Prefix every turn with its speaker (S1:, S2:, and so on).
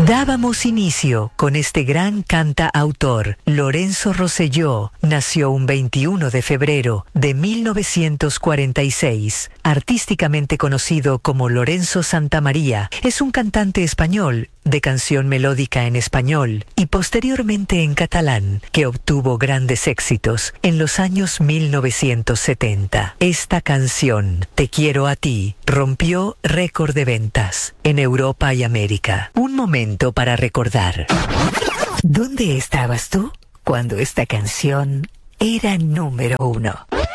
S1: Dábamos inicio con este gran cantautor. Lorenzo Rosselló nació un 21 de febrero de 1946. Artísticamente conocido como Lorenzo Santamaría, es un cantante español de canción melódica en español y posteriormente en catalán, que obtuvo grandes éxitos en los años 1970. Esta canción, Te quiero a ti, rompió récord de ventas en Europa y América. Un momento para recordar. ¿Dónde estabas tú cuando esta canción era número 1?